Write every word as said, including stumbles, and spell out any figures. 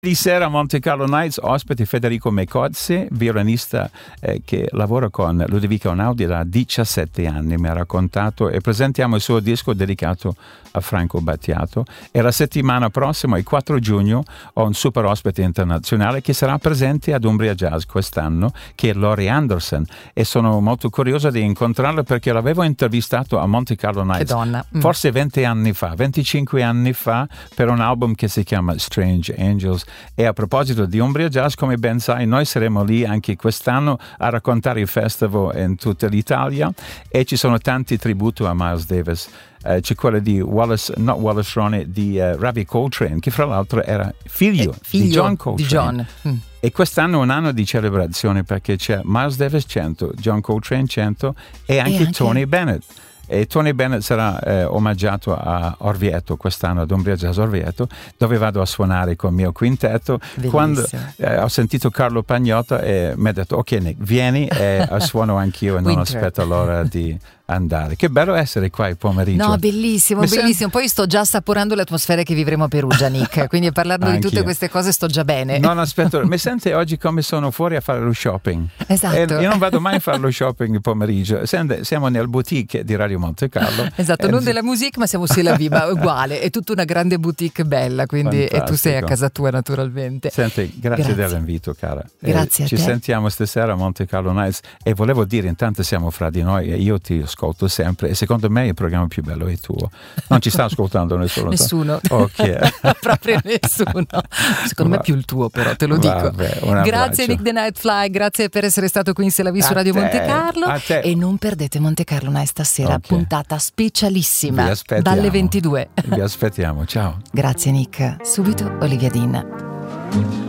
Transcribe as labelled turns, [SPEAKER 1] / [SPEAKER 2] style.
[SPEAKER 1] Di sera a Monte Carlo Nights, ospite Federico Mecozzi, violinista eh, che lavora con Ludovico Einaudi da diciassette anni, mi ha raccontato, e presentiamo il suo disco dedicato a Franco Battiato. E la settimana prossima, il quattro giugno, ho un super ospite internazionale che sarà presente ad Umbria Jazz quest'anno, che è Laurie Anderson, e sono molto curioso di incontrarla perché l'avevo intervistato a Monte Carlo Nights,
[SPEAKER 2] che donna. Mm.
[SPEAKER 1] forse venti anni fa, venticinque anni fa, per un album che si chiama Strange Angels. E a proposito di Umbria Jazz, come ben sai, noi saremo lì anche quest'anno a raccontare il festival in tutta l'Italia, e ci sono tanti tributi a Miles Davis. Uh, c'è quello di Wallace, not Wallace Roney, di uh, Ravi Coltrane, che fra l'altro era figlio,
[SPEAKER 2] figlio
[SPEAKER 1] di John Coltrane.
[SPEAKER 2] Di John. Mm.
[SPEAKER 1] E quest'anno è un anno di celebrazione perché c'è Miles Davis cento, John Coltrane cento e anche, e anche... Tony Bennett. E Tony Bennett sarà eh, omaggiato a Orvieto quest'anno, ad Umbria Jazz Orvieto, dove vado a suonare con il mio quintetto.
[SPEAKER 2] Bellissimo.
[SPEAKER 1] Quando eh, ho sentito Carlo Pagnotta e mi ha detto ok Nick, vieni e suono anch'io e non aspetto l'ora di andare. Che bello essere qua il pomeriggio.
[SPEAKER 2] No, bellissimo,
[SPEAKER 1] Mi
[SPEAKER 2] bellissimo.
[SPEAKER 1] Sem-
[SPEAKER 2] Poi sto già assaporando le atmosfere che vivremo a Perugia, Nick. Quindi parlando di tutte
[SPEAKER 1] io.
[SPEAKER 2] queste cose sto già bene.
[SPEAKER 1] Non aspetto, mi sente oggi come sono fuori a fare lo shopping.
[SPEAKER 2] Esatto.
[SPEAKER 1] E io non vado mai a fare lo shopping il pomeriggio. Siamo nel boutique di Radio Monte Carlo.
[SPEAKER 2] Esatto, non della musique, ma siamo sulla Viva, uguale. È tutta una grande boutique bella, quindi
[SPEAKER 1] Fantastico.
[SPEAKER 2] E tu sei a casa tua naturalmente.
[SPEAKER 1] Senti, grazie,
[SPEAKER 2] grazie.
[SPEAKER 1] dell'invito, cara.
[SPEAKER 2] Grazie
[SPEAKER 1] eh,
[SPEAKER 2] a
[SPEAKER 1] ci
[SPEAKER 2] te.
[SPEAKER 1] Ci sentiamo stasera a Monte Carlo Nights, e volevo dire, intanto siamo fra di noi e io ti ascolto sempre, e secondo me il programma più bello è tuo. Non ci sta ascoltando nessuno?
[SPEAKER 2] Nessuno.
[SPEAKER 1] Ok.
[SPEAKER 2] Proprio nessuno. Secondo Va. me più il tuo, però, te lo
[SPEAKER 1] Vabbè,
[SPEAKER 2] dico. Grazie Nick the Nightfly, grazie per essere stato qui in Se la Vi su Radio
[SPEAKER 1] te,
[SPEAKER 2] Monte Carlo. E non perdete Monte Carlo Night stasera,
[SPEAKER 1] okay.
[SPEAKER 2] Puntata specialissima
[SPEAKER 1] Vi aspettiamo.
[SPEAKER 2] dalle ventidue.
[SPEAKER 1] Vi aspettiamo, ciao.
[SPEAKER 2] Grazie Nick. Subito Olivia Dean.